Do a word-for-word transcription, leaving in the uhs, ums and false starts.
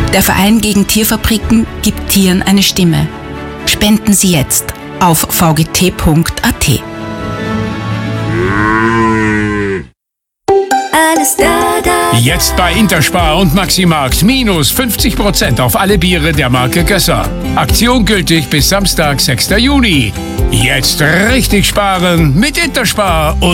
Der Verein gegen Tierfabriken gibt Tieren eine Stimme. Spenden Sie jetzt auf v g t punkt a t. Alles da, da. Jetzt bei Interspar und Maximarkt minus fünfzig Prozent auf alle Biere der Marke Gösser. Aktion gültig bis Samstag, sechster Juni. Jetzt richtig sparen mit Interspar und